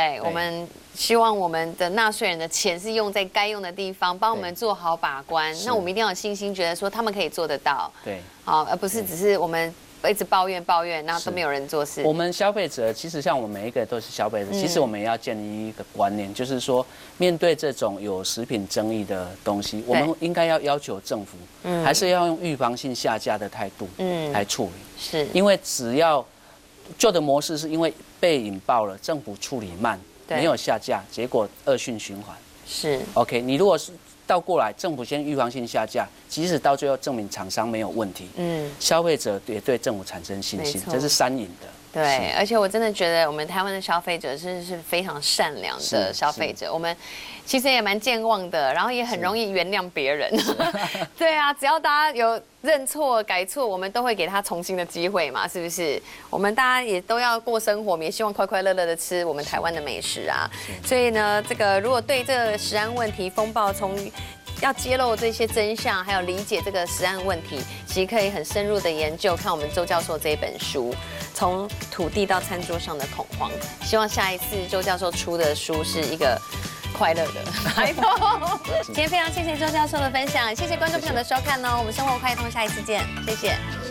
对？我们希望我们的纳税人的钱是用在该用的地方，帮我们做好把关。那我们一定要有信心，觉得说他们可以做得到。 对， 好，而不是只是我们一直抱怨，然后都没有人做事。 我们消费者其实像我们每一个都是消费者，其实我们也要建立一个观念，就是说面对这种有食品争议的东西，我们应该要求政府，还是要用预防性下架的态度，来处理。是，因为只要旧的模式是因为被引爆了，政府处理慢，没有下架，结果恶性循环。是 ，OK， 你如果是倒过来，政府先预防性下架，即使到最后证明厂商没有问题，消费者也对政府产生信心，这是三赢的。 对，而且我真的觉得我们台湾的消费者是非常善良的消费者，我们其实也蛮健忘的，然后也很容易原谅别人。对啊，只要大家有认错改错，我们都会给他重新的机会嘛，是不是？我们大家也都要过生活，我们也希望快快乐乐的吃我们台湾的美食啊。所以呢，这个如果对这个食安问题风暴从要揭露这些真相，还有理解这个食安问题，其实可以很深入的研究，看我们周教授这一本书《从土地到餐桌上的恐慌》。希望下一次周教授出的书是一个快乐的 iPhone。今天非常谢谢周教授的分享，谢谢观众朋友的收看哦。我们生活快通，下一次见，谢谢。